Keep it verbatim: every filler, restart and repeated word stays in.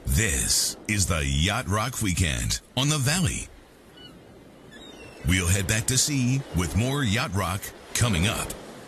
This is the Yacht Rock Weekend on the Valley. We'll head back to sea with more Yacht Rock coming up.